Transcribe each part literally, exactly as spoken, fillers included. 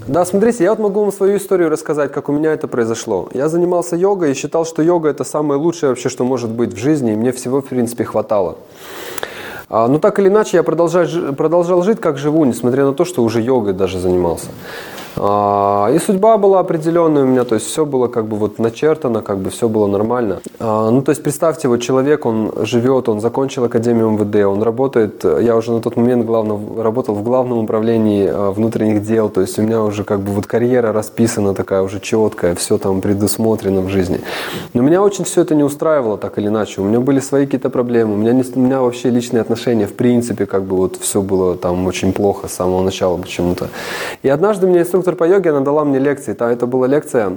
Да, смотрите, я вот могу вам свою историю рассказать, как у меня это произошло. Я занимался йогой и считал, что йога это самое лучшее вообще, что может быть в жизни, и мне всего, в принципе, хватало. А, но так или иначе, я продолжал, продолжал жить, как живу, несмотря на то, что уже йогой даже занимался. А, и судьба была определенная у меня, то есть все было как бы вот начертано, как бы все было нормально. А, ну, то есть представьте, вот человек, он живет, он закончил Академию эм вэ дэ, он работает, я уже на тот момент главно, работал в главном управлении а, внутренних дел, то есть у меня уже как бы вот карьера расписана такая уже четкая, все там предусмотрено в жизни. Но меня очень все это не устраивало так или иначе, у меня были свои какие-то проблемы, у меня, не, у меня вообще личные отношения, в принципе, как бы вот все было там очень плохо с самого начала почему-то. И однажды мне инструктор по йоге, она дала мне лекции. Там это была лекция,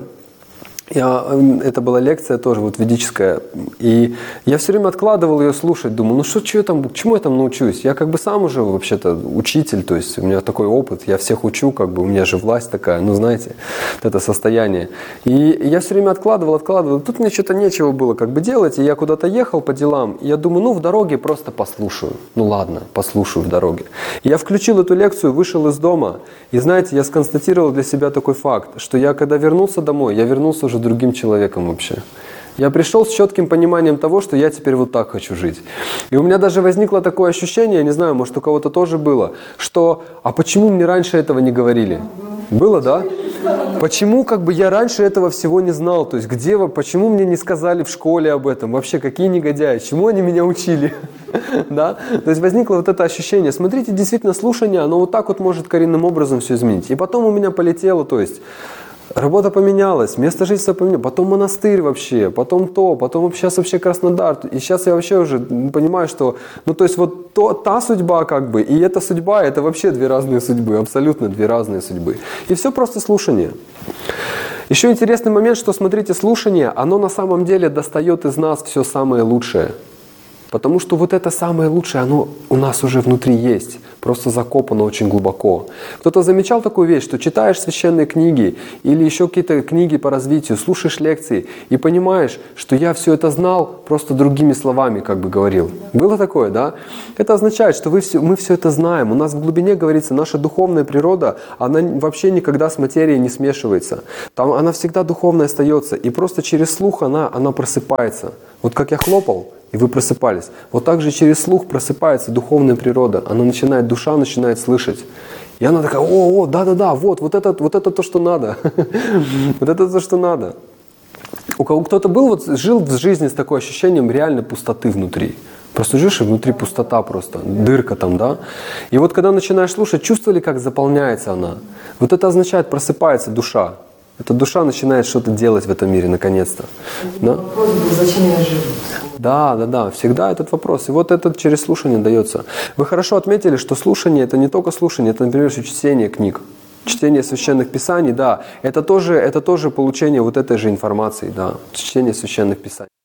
я, это была лекция тоже вот ведическая. И я все время откладывал ее слушать. Думал, ну что, что я там, чему я там научусь? Я как бы сам уже вообще-то учитель, то есть у меня такой опыт, я всех учу, как бы у меня же власть такая, ну знаете, вот это состояние. И я все время откладывал, откладывал. Тут мне что-то нечего было как бы делать, и я куда-то ехал по делам. И я думаю, ну в дороге просто послушаю. Ну ладно, послушаю в дороге. И я включил эту лекцию, вышел из дома. И знаете, я сконстатировал для себя такой факт, что я когда вернулся домой, я вернулся уже другим человеком вообще. Я пришел с четким пониманием того, что я теперь вот так хочу жить. И у меня даже возникло такое ощущение, я не знаю, может у кого-то тоже было, что а почему мне раньше этого не говорили? Было, да? Почему как бы я раньше этого всего не знал? То есть где вы, почему мне не сказали в школе об этом? Вообще какие негодяи? Чему они меня учили? Да? То есть возникло вот это ощущение. Смотрите, действительно слушание, оно вот так вот может коренным образом все изменить. И потом у меня полетело, то есть работа поменялась, место жительства поменялось, потом монастырь вообще, потом то, потом сейчас вообще Краснодар. И сейчас я вообще уже понимаю, что, ну то есть вот то, та судьба как бы, и эта судьба, это вообще две разные судьбы, абсолютно две разные судьбы. И все просто слушание. Еще интересный момент, что смотрите, слушание, оно на самом деле достает из нас все самое лучшее. Потому что вот это самое лучшее, оно у нас уже внутри есть, просто закопано очень глубоко. Кто-то замечал такую вещь, что читаешь священные книги или еще какие-то книги по развитию, слушаешь лекции и понимаешь, что я все это знал, просто другими словами как бы говорил. Было такое, да? Это означает, что вы все, мы все это знаем. У нас в глубине говорится, наша духовная природа, она вообще никогда с материей не смешивается. Там она всегда духовной остается, и просто через слух она, она просыпается. Вот как я хлопал, и вы просыпались. Вот так же через слух просыпается духовная природа. Она начинает, душа начинает слышать. И она такая, о, о, да-да-да, вот, вот это, вот это то, что надо. Вот это то, что надо. У кого кто-то был, вот, жил в жизни с таким ощущением реальной пустоты внутри. Просто живешь, и внутри пустота просто, дырка там, да? И вот когда начинаешь слушать, чувствовали, как заполняется она? Вот это означает, просыпается душа. Эта душа начинает что-то делать в этом мире, наконец-то. Да? Вопрос был, зачем я живу? Да, да, да, всегда этот вопрос. И вот этот через слушание дается. Вы хорошо отметили, что слушание – это не только слушание, это, например, чтение книг. Чтение священных писаний, да, это тоже, это тоже получение вот этой же информации, да, чтение священных писаний.